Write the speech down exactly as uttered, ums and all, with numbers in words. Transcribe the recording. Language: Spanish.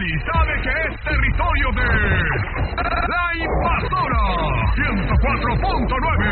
y sabe que es territorio de La Invasora ciento cuatro punto nueve.